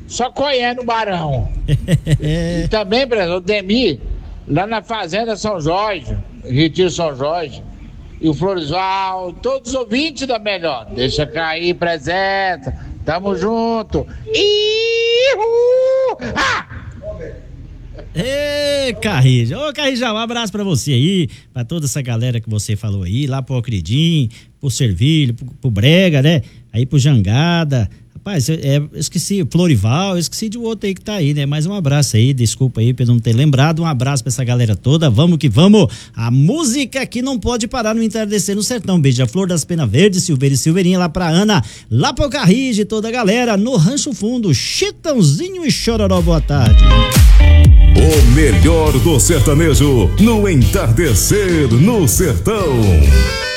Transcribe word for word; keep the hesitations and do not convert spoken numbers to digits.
só colhendo o barão. E também, professor, o Demi, lá na Fazenda São Jorge, Retiro São Jorge, e o Floresval, todos os ouvintes da Melhor. Deixa cair, presenta, tamo junto. Ihu! Ah! Ê, Carrija, ô Carrija, um abraço pra você aí, pra toda essa galera que você falou aí, lá pro Alcredim, pro Servilho, pro, pro Brega, né? Aí pro Jangada. Rapaz, eu, é, eu esqueci, o Florival, eu esqueci de outro aí que tá aí, né? Mais um abraço aí, desculpa aí por não ter lembrado, um abraço pra essa galera toda, vamos que vamos, a música que não pode parar no entardecer no sertão, Beija-Flor das Penas Verdes, Silveira e Silveirinha, lá pra Ana, lá pro Carrija e toda a galera, no Rancho Fundo, Chitãozinho e Chororó, boa tarde. O melhor do sertanejo no entardecer no sertão.